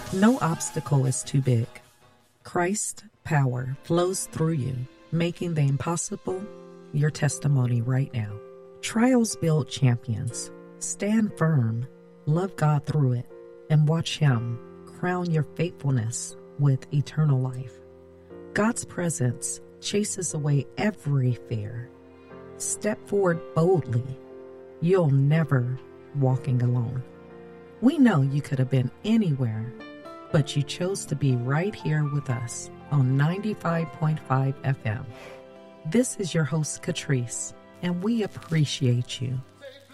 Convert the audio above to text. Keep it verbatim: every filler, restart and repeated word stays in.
No obstacle is too big. Christ's power flows through you, making the impossible your testimony right now. Trials build champions. Stand firm, love God through it, and watch Him crown your faithfulness with eternal life. God's presence chases away every fear. Step forward boldly. You'll never walking alone. We know you could have been anywhere, but you chose to be right here with us on ninety-five point five F M. This is your host, Catrice, and we appreciate you.